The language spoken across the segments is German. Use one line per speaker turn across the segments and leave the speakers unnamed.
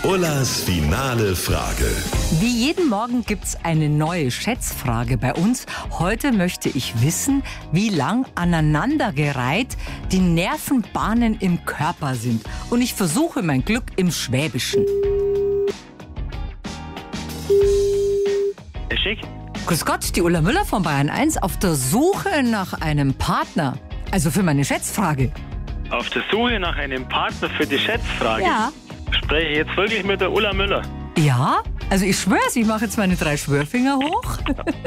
Ullas finale Frage.
Wie jeden Morgen gibt's eine neue Schätzfrage bei uns. Heute möchte ich wissen, wie lang aneinandergereiht die Nervenbahnen im Körper sind. Und ich versuche mein Glück im Schwäbischen.
Schick.
Grüß Gott, die Ulla Müller von Bayern 1 auf der Suche nach einem Partner. Also für meine Schätzfrage.
Auf der Suche nach einem Partner für die Schätzfrage.
Ja.
Spreche ich jetzt wirklich mit der Ulla Müller?
Ja? Also ich schwör's, ich mache jetzt meine 3 Schwörfinger hoch.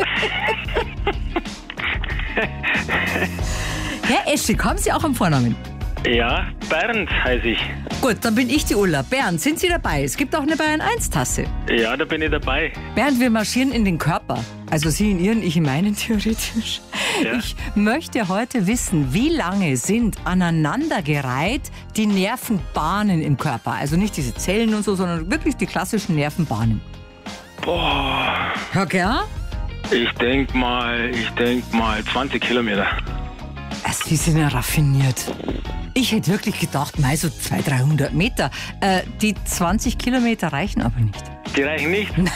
Herr Eschig, haben Sie auch einen Vornamen?
Ja, Bernd heiße ich.
Gut, dann bin ich die Ulla. Bernd, sind Sie dabei? Es gibt auch eine Bayern 1 Tasse.
Ja, da bin ich dabei.
Bernd, wir marschieren in den Körper. Also Sie in Ihren, ich in meinen theoretisch.
Ja.
Ich möchte heute wissen, wie lange sind aneinandergereiht die Nervenbahnen im Körper? Also nicht diese Zellen und so, sondern wirklich die klassischen Nervenbahnen.
Boah,
Herr Gern?
ich denk mal 20 Kilometer.
Also, Sie sind ja raffiniert. Ich hätte wirklich gedacht, mal so 200, 300 Meter. Die 20 Kilometer reichen aber nicht.
Die reichen nicht?
Na?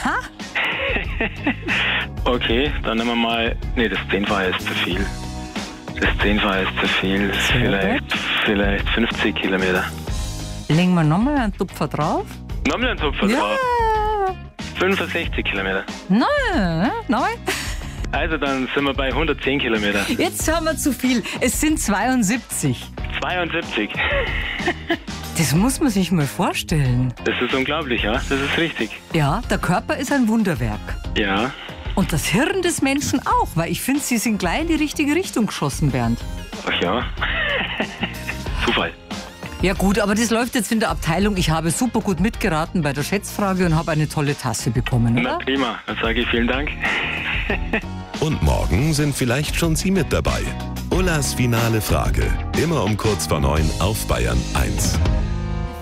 Okay, dann nehmen wir mal... Nee, das 10-fache ist zu viel. Das 10-fache ist zu viel. Vielleicht 50 Kilometer.
Legen wir nochmal einen Tupfer drauf?
Nochmal einen Tupfer drauf. 65 Kilometer.
Nein.
Also dann sind wir bei 110 Kilometer.
Jetzt haben wir zu viel. Es sind 72.
72.
Das muss man sich mal vorstellen.
Das ist unglaublich, ja? Das ist richtig.
Ja, der Körper ist ein Wunderwerk.
Ja.
Und das Hirn des Menschen auch, weil ich finde, Sie sind gleich in die richtige Richtung geschossen, Bernd.
Ach ja. Zufall.
Ja gut, aber das läuft jetzt in der Abteilung. Ich habe super gut mitgeraten bei der Schätzfrage und habe eine tolle Tasse bekommen,
Na
oder?
prima, dann sage ich vielen Dank.
Und morgen sind vielleicht schon Sie mit dabei. Ullas finale Frage. Immer um kurz vor 9 auf Bayern 1.